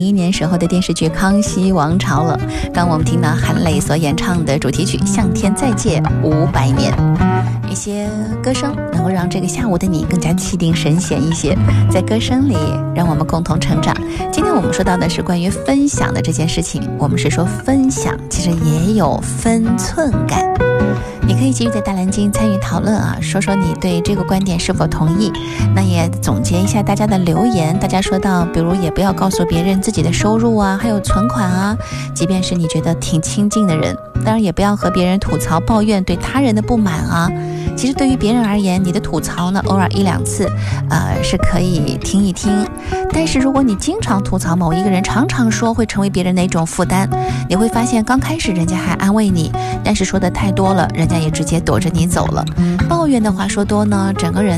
2001年时候的电视剧《康熙王朝》了。刚我们听到韩磊所演唱的主题曲《向天再借500年》，一些歌声能够让这个下午的你更加气定神闲一些，在歌声里让我们共同成长。今天我们说到的是关于分享的这件事情，我们是说分享其实也有分寸感。你可以继续在大蓝鲸参与讨论啊，说说你对这个观点是否同意。那也总结一下大家的留言，大家说到比如也不要告诉别人自己的收入啊，还有存款啊，即便是你觉得挺亲近的人，当然也不要和别人吐槽抱怨对他人的不满啊。其实对于别人而言，你的吐槽呢偶尔1-2次是可以听一听，但是如果你经常吐槽某一个人，常常说，会成为别人的一种负担。你会发现刚开始人家还安慰你，但是说的太多了，人家也直接躲着你走了。抱怨的话说多呢，整个人